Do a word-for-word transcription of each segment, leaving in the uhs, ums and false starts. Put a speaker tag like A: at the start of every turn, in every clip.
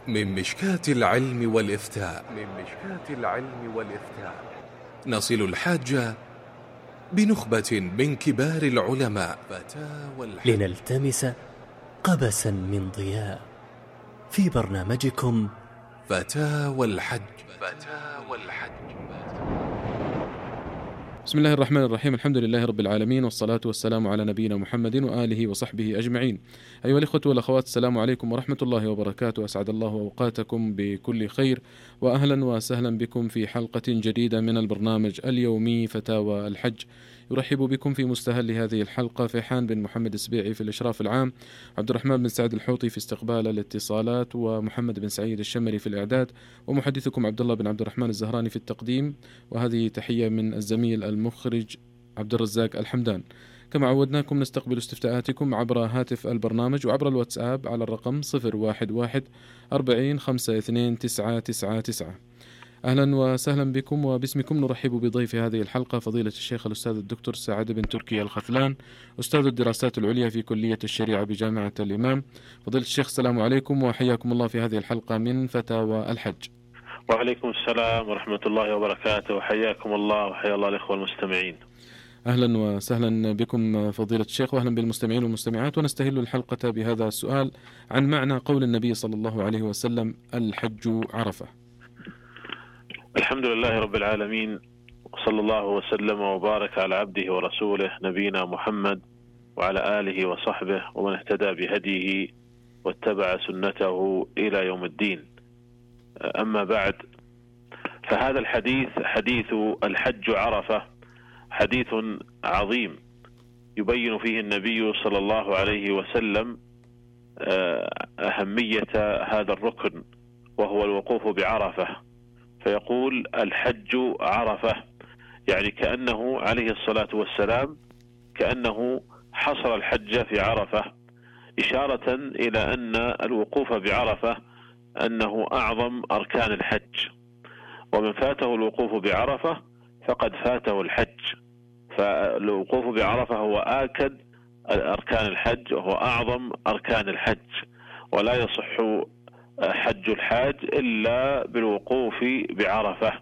A: من مشكاة العلم والإفتاء من مشكاة العلم والإفتاء نصل الحاج بنخبة من كبار العلماء فتاوى الحج
B: لنلتمس قبسا من ضياء في برنامجكم
A: فتاوى الحج فتاوى الحج
C: بسم الله الرحمن الرحيم. الحمد لله رب العالمين، والصلاة والسلام على نبينا محمد وآله وصحبه أجمعين. أيها الإخوة والأخوات، السلام عليكم ورحمة الله وبركاته. أسعد الله أوقاتكم بكل خير، وأهلا وسهلا بكم في حلقة جديدة من البرنامج اليومي فتاوى الحج. يرحب بكم في مستهل هذه الحلقة فيحان بن محمد السبيعي في الإشراف العام، عبد الرحمن بن سعد الحوطي في استقبال الاتصالات، ومحمد بن سعيد الشمري في الإعداد، ومحدثكم عبد الله بن عبد الرحمن الزهراني في التقديم. وهذه تحية من الزميل المخرج عبد الرزاق الحمدان. كما عودناكم نستقبل استفتاءاتكم عبر هاتف البرنامج وعبر الواتساب على الرقم صفر واحد واحد أربعين خمسة اثنين تسعة تسعة تسعة. أهلا وسهلا بكم، وباسمكم نرحب بضيف هذه الحلقة فضيلة الشيخ الأستاذ الدكتور سعد بن تركي الخثلان، أستاذ الدراسات العليا في كلية الشريعة بجامعة الإمام. فضيلة الشيخ السلام عليكم وحياكم الله في هذه الحلقة من فتاوى الحج.
D: وعليكم السلام ورحمة الله وبركاته، وحياكم الله وحيا الله الإخوة المستمعين.
C: أهلا وسهلا بكم فضيلة الشيخ، وأهلا بالمستمعين والمستمعات. ونستهل الحلقة بهذا السؤال عن معنى قول النبي صلى الله عليه وسلم: الحج عرفة.
D: الحمد لله رب العالمين، وصلى الله وسلم وبارك على عبده ورسوله نبينا محمد وعلى آله وصحبه ومن اهتدى بهديه واتبع سنته إلى يوم الدين. أما بعد، فهذا الحديث حديث الحج عرفة حديث عظيم يبين فيه النبي صلى الله عليه وسلم أهمية هذا الركن، وهو الوقوف بعرفة. فيقول الحج عرفة، يعني كأنه عليه الصلاة والسلام كأنه حصر الحج في عرفة، إشارة إلى أن الوقوف بعرفة أنه أعظم أركان الحج، ومن فاته الوقوف بعرفة فقد فاته الحج. فالوقوف بعرفة هو آكد أركان الحج وهو أعظم أركان الحج، ولا يصح حج الحاج إلا بالوقوف بعرفة.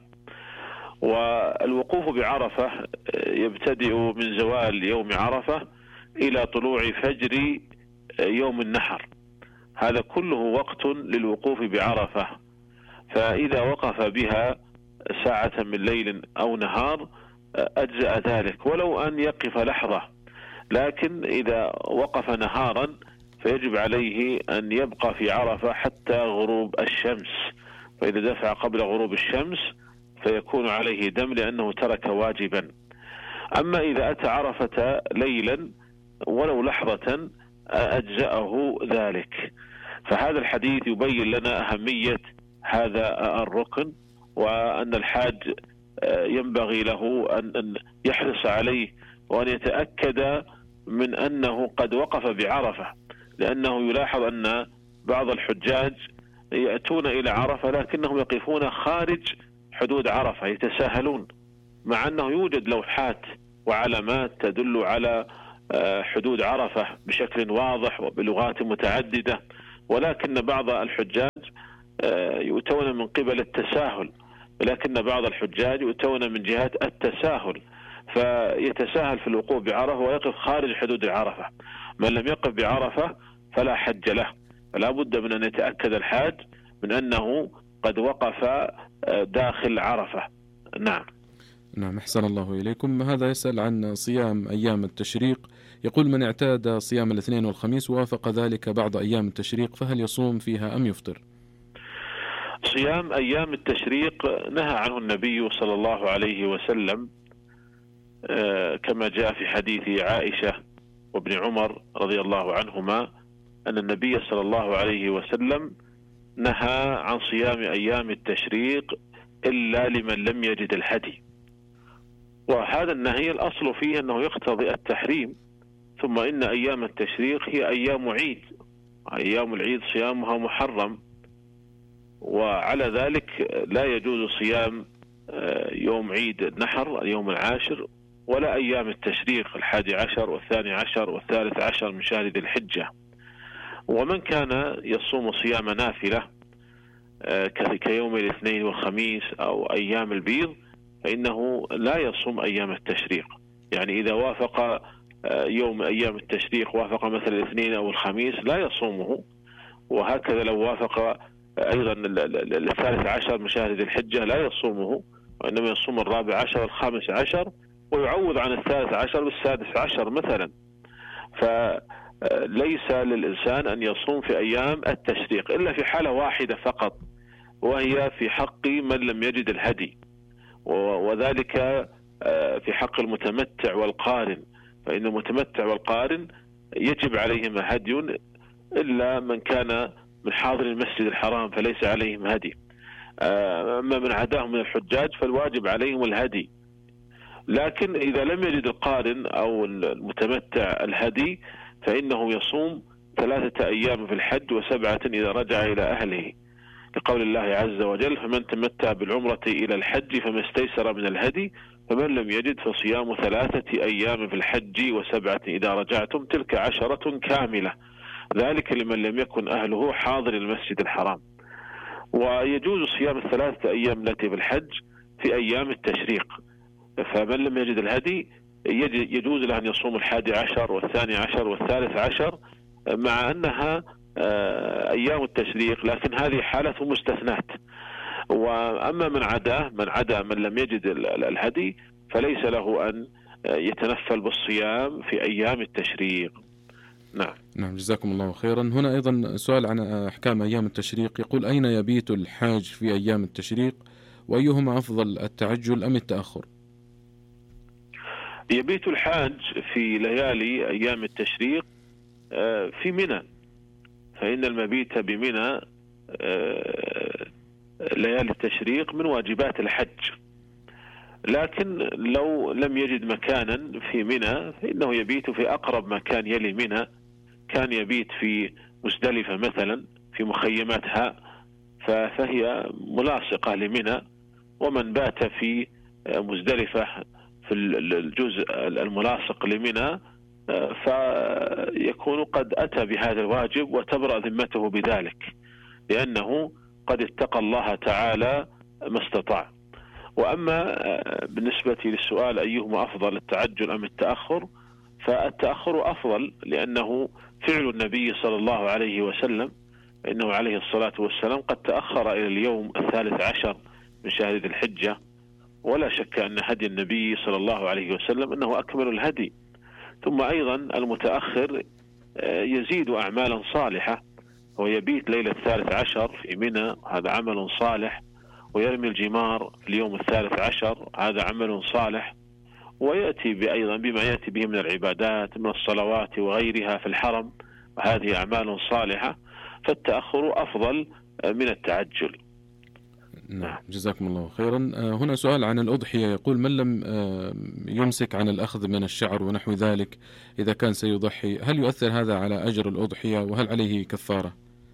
D: والوقوف بعرفة يبتدئ من زوال يوم عرفة إلى طلوع فجر يوم النحر، هذا كله وقت للوقوف بعرفة. فإذا وقف بها ساعة من ليل أو نهار أجزأ ذلك، ولو أن يقف لحظة. لكن إذا وقف نهارا فيجب عليه أن يبقى في عرفة حتى غروب الشمس، فإذا دفع قبل غروب الشمس فيكون عليه دم لأنه ترك واجبا. أما إذا أتى عرفة ليلا ولو لحظة أجزأه ذلك. فهذا الحديث يبين لنا أهمية هذا الركن، وأن الحاج ينبغي له أن يحرص عليه وأن يتأكد من أنه قد وقف بعرفة، لأنه يلاحظ أن بعض الحجاج يأتون إلى عرفة لكنهم يقفون خارج حدود عرفة، يتساهلون، مع أنه يوجد لوحات وعلامات تدل على حدود عرفة بشكل واضح وبلغات متعددة، ولكن بعض الحجاج يؤتون من قبل التساهل، ولكن بعض الحجاج يؤتون من جهة التساهل، فيتساهل في الوقوف بعرفة ويقف خارج حدود العرفة. من لم يقف بعرفة فلا حج له، فلا بد من أن يتأكد الحاج من أنه قد وقف داخل عرفة. نعم
C: نعم أحسن الله إليكم. هذا يسأل عن صيام أيام التشريق، يقول: من اعتاد صيام الاثنين والخميس ووافق ذلك بعض أيام التشريق فهل يصوم فيها أم يفطر؟
D: صيام أيام التشريق نهى عنه النبي صلى الله عليه وسلم، كما جاء في حديث عائشة وابن عمر رضي الله عنهما أن النبي صلى الله عليه وسلم نهى عن صيام أيام التشريق إلا لمن لم يجد الهدي. وهذا النهي الأصل فيه أنه يقتضي التحريم، ثم إن أيام التشريق هي أيام عيد، أيام العيد صيامها محرم، وعلى ذلك لا يجوز صيام يوم عيد النحر اليوم العاشر، ولا أيام التشريق الحادي عشر والثاني عشر والثالث عشر من شهر ذي الحجة. ومن كان يصوم صيام نافلة كيوم الاثنين والخميس أو أيام البيض فإنه لا يصوم أيام التشريق. يعني إذا وافق يوم أيام التشريق وافق مثلا الاثنين أو الخميس لا يصومه، وهكذا لو وافق أيضا الثالث عشر من شهر ذي الحجة لا يصومه، وإنما يصوم الرابع عشر والخامس عشر ويعوض عن الثالث عشر بالسادس عشر مثلا. فليس للإنسان أن يصوم في أيام التشريق إلا في حالة واحدة فقط، وهي في حق من لم يجد الهدي، وذلك في حق المتمتع والقارن. فإن المتمتع والقارن يجب عليهم هدي إلا من كان من حاضر المسجد الحرام فليس عليهم هدي. أما من عداهم من الحجاج فالواجب عليهم الهدي. لكن إذا لم يجد القارن أو المتمتع الهدي فإنه يصوم ثلاثة أيام في الحج وسبعة إذا رجع إلى أهله، لقول الله عز وجل: فمن تمتع بالعمرة إلى الحج فما استيسر من الهدي فمن لم يجد فصيام ثلاثة أيام في الحج وسبعة إذا رجعتم تلك عشرة كاملة، ذلك لمن لم يكن أهله حاضر المسجد الحرام. ويجوز صيام الثلاثة أيام التي في الحج في أيام التشريق، فمن لم يجد الهدي يجوز له أن يصوم الحادي عشر والثاني عشر والثالث عشر مع أنها أيام التشريق، لكن هذه حالة مستثنات. وأما من عداه من عدا من لم يجد الهدي فليس له أن يتنفل بالصيام في أيام التشريق. نعم.
C: نعم، جزاكم الله خيرا. هنا أيضا سؤال عن أحكام أيام التشريق، يقول: أين يبيت الحاج في أيام التشريق، وأيهما أفضل، التعجل أم التأخر؟
D: يبيت الحاج في ليالي أيام التشريق في منى، فإن المبيت بمنى ليالي التشريق من واجبات الحج. لكن لو لم يجد مكانا في منى فإنه يبيت في أقرب مكان يلي منى، كان يبيت في مزدلفة مثلا في مخيماتها فهي ملاصقة لمنى، ومن بات في مزدلفة في الجزء الملاصق لمنى فيكون قد أتى بهذا الواجب وتبرأ ذمته بذلك، لأنه قد اتقى الله تعالى ما استطاع. وأما بالنسبة للسؤال أيهما أفضل، التعجل أم التأخر، فالتأخر أفضل، لأنه فعل النبي صلى الله عليه وسلم، إنه عليه الصلاة والسلام قد تأخر إلى اليوم الثالث عشر من شهر ذي الحجة، ولا شك أن هدي النبي صلى الله عليه وسلم أنه أكمل الهدي. ثم أيضا المتأخر يزيد أعمالا صالحة، ويبيت ليلة الثالث عشر في منى، هذا عمل صالح، ويرمي الجمار في اليوم الثالث عشر، هذا عمل صالح، ويأتي أيضا بما يأتي به من العبادات من الصلوات وغيرها في الحرم، وهذه أعمال صالحة، فالتأخر أفضل من التعجل.
C: نعم، جزاكم الله خيرا. هنا سؤال عن الأضحية، يقول: من لم يمسك عن الأخذ من الشعر ونحو ذلك إذا كان سيضحي، هل يؤثر هذا على أجر الأضحية، وهل عليه كفارة؟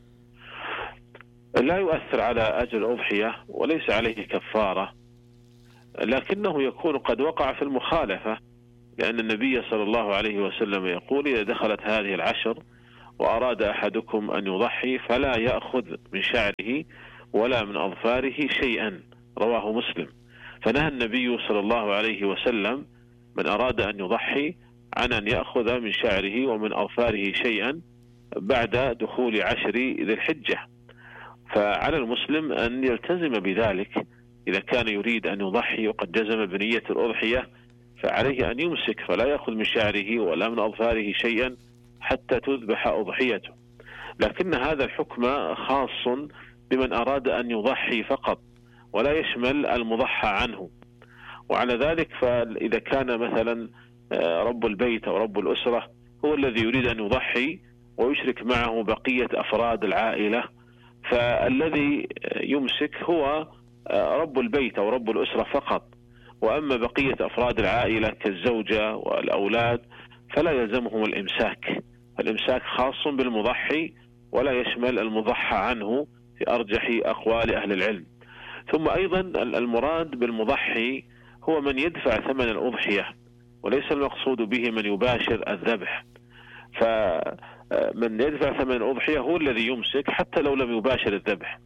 D: لا يؤثر على أجر الأضحية وليس عليه كفارة، لكنه يكون قد وقع في المخالفة، لأن النبي صلى الله عليه وسلم يقول: إذا دخلت هذه العشر وأراد أحدكم أن يضحي فلا يأخذ من شعره ولا من أظفاره شيئا، رواه مسلم. فنهى النبي صلى الله عليه وسلم من أراد أن يضحي عن أن يأخذ من شعره ومن أظفاره شيئا بعد دخول عشر ذي الحجة. فعلى المسلم أن يلتزم بذلك، إذا كان يريد أن يضحي وقد جزم بنية الأضحية فعليه أن يمسك فلا يأخذ من شعره ولا من أظفاره شيئا حتى تذبح أضحيته. لكن هذا الحكم خاص بمن أراد أن يضحي فقط، ولا يشمل المضحى عنه. وعلى ذلك فإذا كان مثلا رب البيت أو رب الأسرة هو الذي يريد أن يضحي ويشرك معه بقية أفراد العائلة، فالذي يمسك هو رب البيت أو رب الأسرة فقط، وأما بقية أفراد العائلة كالزوجة والأولاد فلا يلزمهم الإمساك. الإمساك خاص بالمضحي ولا يشمل المضحى عنه في أرجح أقوال أهل العلم. ثم أيضا المراد بالمضحي هو من يدفع ثمن الأضحية، وليس المقصود به من يباشر الذبح. فمن يدفع ثمن الأضحية هو الذي يمسك حتى لو لم يباشر الذبح.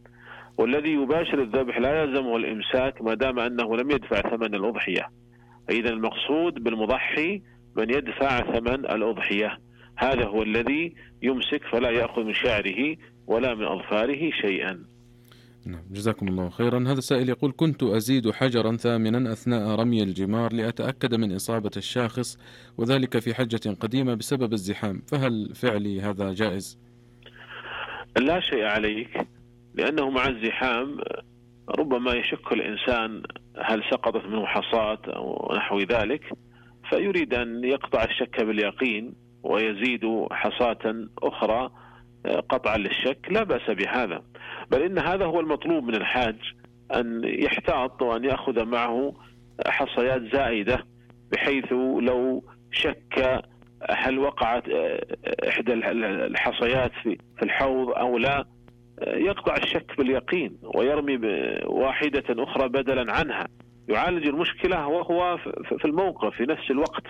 D: والذي يباشر الذبح لا يلزمه الإمساك ما دام أنه لم يدفع ثمن الأضحية. إذا المقصود بالمضحي من يدفع ثمن الأضحية، هذا هو الذي يمسك فلا يأخذ من شعره ولا من أظفاره شيئا.
C: نعم، جزاكم الله خيرا. هذا السائل يقول: كنت أزيد حجرا ثامنا أثناء رمي الجمار لأتأكد من إصابة الشاخص، وذلك في حجة قديمة بسبب الزحام، فهل فعلي هذا جائز؟
D: لا شيء عليك، لأنه مع الزحام ربما يشك الإنسان هل سقطت منه حصاة أو نحو ذلك، فيريد أن يقطع الشك باليقين ويزيد حصاة أخرى قطعا للشك. لا بأس بهذا، بل إن هذا هو المطلوب من الحاج، أن يحتاط وأن يأخذ معه حصيات زائدة، بحيث لو شك هل وقعت إحدى الحصيات في الحوض أو لا، يقطع الشك باليقين ويرمي واحدة أخرى بدلا عنها، يعالج المشكلة وهو في الموقف في نفس الوقت.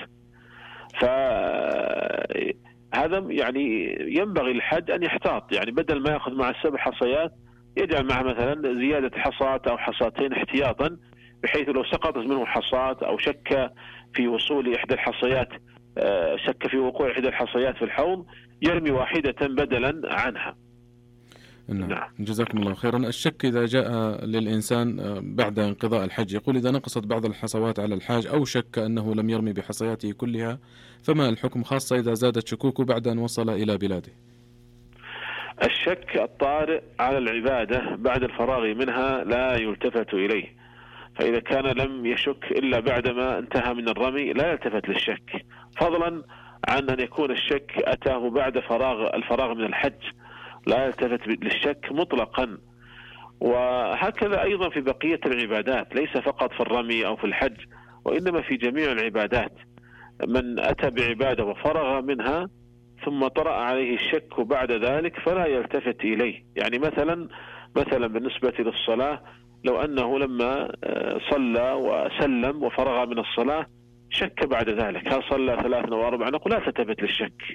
D: فهذا يعني ينبغي الحج أن يحتاط، يعني بدل ما يأخذ مع السبع حصيات يجعل معه مثلا زيادة حصاة أو حصاتين احتياطا، بحيث لو سقطت منه حصاة أو شك في وصول إحدى الحصيات شك في وقوع إحدى الحصيات في الحوض يرمي واحدة بدلا عنها.
C: نعم. نعم، جزاكم الله خيرا. الشك إذا جاء للإنسان بعد انقضاء الحج، يقول: إذا نقصت بعض الحصوات على الحاج أو شك أنه لم يرمي بحصياته كلها، فما الحكم، خاصة إذا زادت شكوكه بعد أن وصل إلى بلاده؟
D: الشك الطارئ على العبادة بعد الفراغ منها لا يلتفت إليه، فإذا كان لم يشك إلا بعدما انتهى من الرمي لا يلتفت للشك، فضلا عن أن يكون الشك أتاه بعد فراغ الفراغ من الحج، لا يلتفت للشك مطلقا. وهكذا أيضا في بقية العبادات، ليس فقط في الرمي أو في الحج، وإنما في جميع العبادات. من أتى بعبادة وفرغ منها ثم طرأ عليه الشك بعد ذلك فلا يلتفت إليه. يعني مثلا مثلا بالنسبة للصلاة، لو أنه لما صلى وسلم وفرغ من الصلاة شك بعد ذلك هل صلى ثلاثا أو أربعا، نقول لا تلتفت للشك.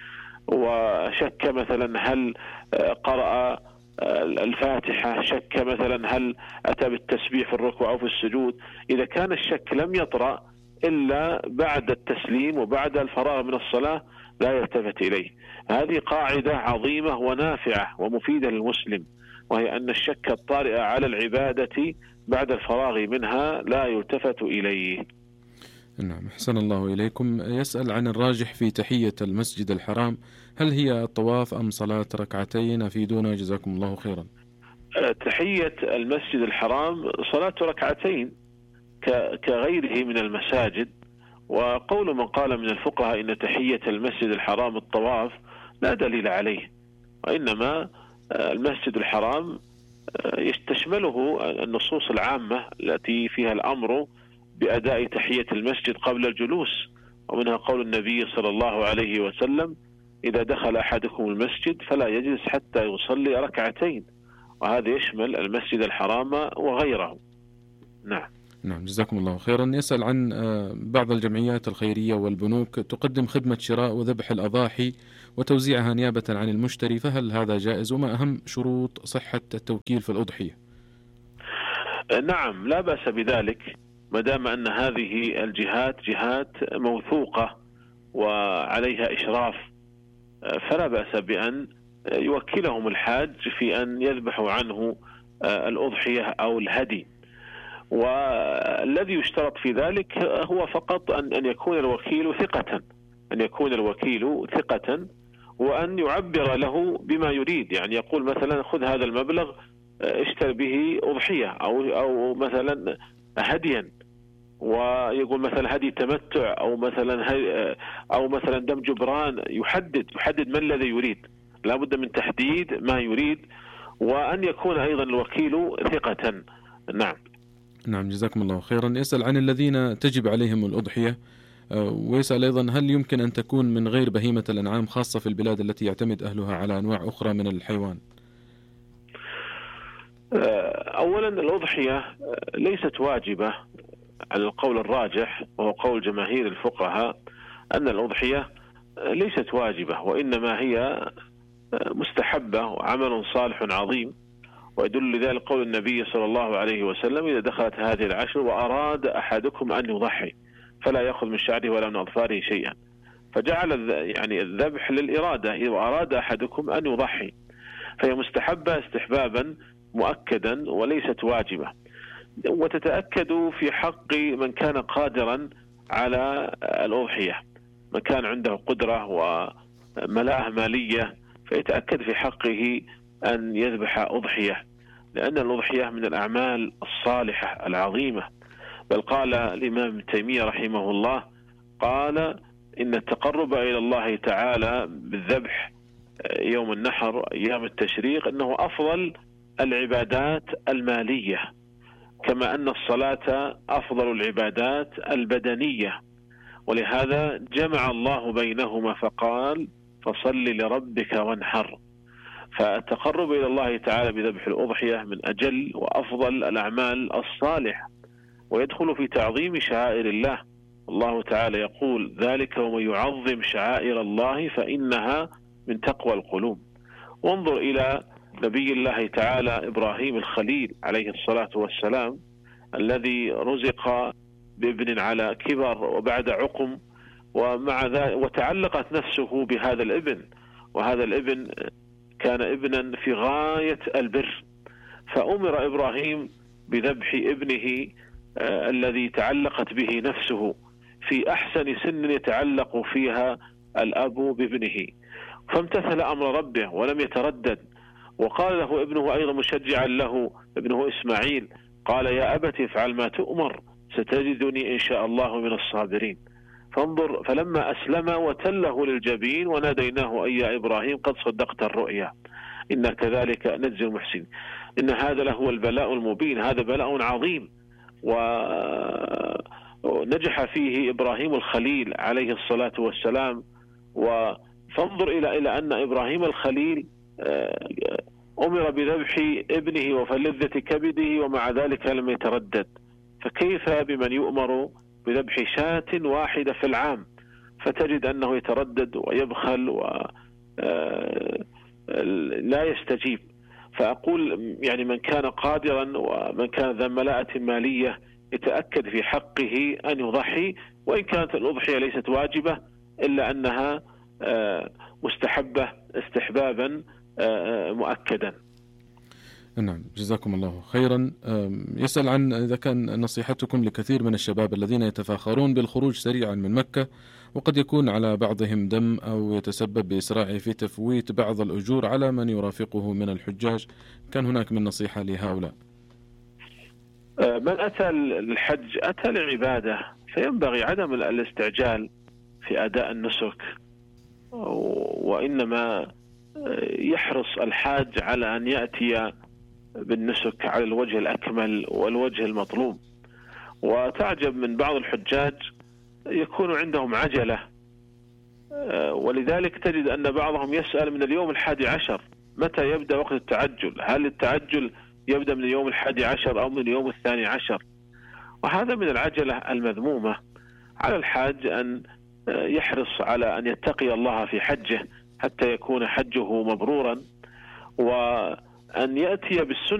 D: وشك مثلا هل قرأ الفاتحة، شك مثلا هل أتى بالتسبيح في الركوع أو في السجود، إذا كان الشك لم يطرأ إلا بعد التسليم وبعد الفراغ من الصلاة لا يلتفت إليه. هذه قاعدة عظيمة ونافعة ومفيدة للمسلم، وهي أن الشك الطارئ على العبادة بعد الفراغ منها لا يلتفت إليه.
C: نعم، أحسن الله إليكم. يسأل عن الراجح في تحية المسجد الحرام، هل هي الطواف أم صلاة ركعتين؟ أفيدونا جزاكم الله خيرا.
D: تحية المسجد الحرام صلاة ركعتين كغيره من المساجد، وقول من قال من الفقهاء إن تحية المسجد الحرام الطواف لا دليل عليه، وإنما المسجد الحرام يستشمله النصوص العامة التي فيها الأمر بأداء تحية المسجد قبل الجلوس، ومنها قول النبي صلى الله عليه وسلم: إذا دخل أحدكم المسجد فلا يجلس حتى يصلي ركعتين، وهذا يشمل المسجد الحرام وغيره. نعم.
C: نعم، جزاكم الله خيرا. يسأل عن بعض الجمعيات الخيرية والبنوك تقدم خدمة شراء وذبح الأضاحي وتوزيعها نيابة عن المشتري، فهل هذا جائز؟ وما أهم شروط صحة التوكيل في الأضحية؟
D: نعم، لا بأس بذلك ما دام أن هذه الجهات جهات موثوقة وعليها إشراف، فلا بأس بأن يوكلهم الحاج في أن يذبحوا عنه الأضحية أو الهدي. والذي يشترط في ذلك هو فقط أن أن يكون الوكيل ثقة، أن يكون الوكيل ثقة وأن يعبر له بما يريد. يعني يقول مثلا: خذ هذا المبلغ اشتر به أضحية أو أو مثلا هديا، ويقول مثلا هدي تمتع أو مثلا أو مثلا دم جبران، يحدد يحدد ما الذي يريد، لا بد من تحديد ما يريد، وأن يكون أيضا الوكيل ثقة. نعم.
C: نعم، جزاكم الله خيرا. يسأل عن الذين تجب عليهم الأضحية، ويسأل أيضا: هل يمكن أن تكون من غير بهيمة الأنعام، خاصة في البلاد التي يعتمد أهلها على أنواع أخرى من الحيوان؟
D: أولا الأضحية ليست واجبة على القول الراجح، وهو قول جماهير الفقهاء أن الأضحية ليست واجبة، وإنما هي مستحبة وعمل صالح عظيم، ويدل لذلك قول النبي صلى الله عليه وسلم: إذا دخلت هذه العشر وأراد أحدكم أن يضحي فلا يأخذ من شعره ولا من أظفاره شيئا، فجعل يعني الذبح للإرادة: إذا أراد أحدكم أن يضحي، فهي مستحبة استحبابا مؤكدا وليست واجبة. وتتأكد في حق من كان قادرا على الأضحية، من كان عنده قدرة وملاءة مالية فيتأكد في حقه أن يذبح أضحية، لأن الأضحية من الأعمال الصالحة العظيمة. بل قال الإمام ابن تيمية رحمه الله، قال: إن التقرب إلى الله تعالى بالذبح يوم النحر أيام التشريق أنه أفضل العبادات المالية، كما أن الصلاة أفضل العبادات البدنية، ولهذا جمع الله بينهما فقال: فصل لربك وانحر. فالتقرب إلى الله تعالى بذبح الأضحية من أجل وأفضل الأعمال الصالحة، ويدخل في تعظيم شعائر الله. الله تعالى يقول: ذلك ومن يعظم شعائر الله فإنها من تقوى القلوب. وانظر إلى نبي الله تعالى إبراهيم الخليل عليه الصلاة والسلام، الذي رزق بابن على كبر وبعد عقم، ومع ذلك وتعلقت نفسه بهذا الابن، وهذا الابن كان ابنا في غاية البر، فأمر إبراهيم بذبح ابنه آه الذي تعلقت به نفسه في أحسن سن يتعلق فيها الأب بابنه، فامتثل أمر ربه ولم يتردد. وقال له ابنه أيضا مشجعا له، ابنه إسماعيل، قال: يا أبت افعل ما تؤمر ستجدني إن شاء الله من الصابرين. فانظر، فلما أسلم وتله للجبين وناديناه أي يا إبراهيم قد صدقت الرؤيا إن كذلك نجزي المحسنين. إن هذا له البلاء المبين، هذا بلاء عظيم ونجح فيه إبراهيم الخليل عليه الصلاة والسلام. فانظر إلى إلى أن إبراهيم الخليل أمر بذبح ابنه وفلذة كبده ومع ذلك لم يتردد، فكيف بمن يؤمر بذبح شاة واحدة في العام فتجد أنه يتردد ويبخل ولا يستجيب؟ فأقول يعني من كان قادرا ومن كان ذا ملاءة مالية يتأكد في حقه أن يضحي، وإن كانت الأضحية ليست واجبة إلا أنها مستحبة استحبابا مؤكدا.
C: نعم، جزاكم الله خيرا. يسأل عن إذا كان نصيحتكم لكثير من الشباب الذين يتفاخرون بالخروج سريعا من مكة، وقد يكون على بعضهم دم أو يتسبب بإسراعه في تفويت بعض الأجور على من يرافقه من الحجاج، كان هناك من نصيحة لهؤلاء؟
D: من أتى الحج أتى لعبادة، فينبغي عدم الاستعجال في أداء النسك، وإنما يحرص الحاج على أن يأتي بالنسك على الوجه الأكمل والوجه المطلوب. وتعجب من بعض الحجاج يكون عندهم عجلة، ولذلك تجد أن بعضهم يسأل من اليوم الحادي عشر متى يبدأ وقت التعجل، هل التعجل يبدأ من اليوم الحادي عشر أو من اليوم الثاني عشر؟ وهذا من العجلة المذمومة. على الحاج أن يحرص على أن يتقي الله في حجه حتى يكون حجه مبرورا، وأن يأتي بالسنة